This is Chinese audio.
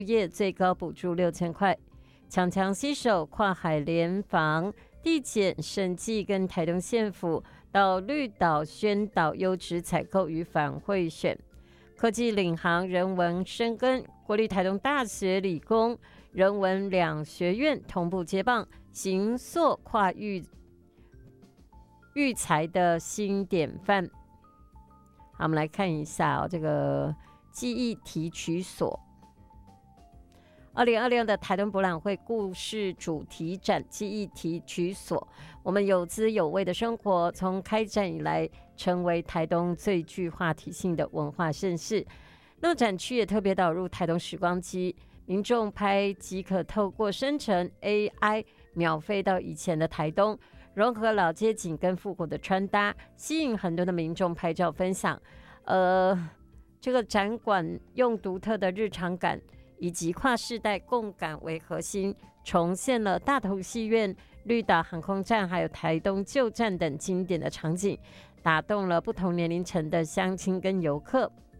业最高补助6000块，强强携手跨海联防，地检、审计跟台东县府到绿岛宣导优质采购与反贿选，科技领航，人文深耕，国立台东大学理工、人文两学院同步接棒，行塑跨育才的新典范。好，我们来看一下这个记忆提取所。2020的台东博览会故事主题展记忆提取所，我们有滋有味的生活，从开展以来成为台东最具话题性的文化盛事。那展区也特别导入台东时光机，民众拍即可透过生成 AI 秒飞到以前的台东，融合老街景跟复古的穿搭，吸引很多的民众拍照分享。这个展馆用独特的日常感以及跨世代共感为核心，重现了大同戏院、绿岛航空站还有台东旧站等经典的场景，打动了不同年龄层的乡亲跟游客。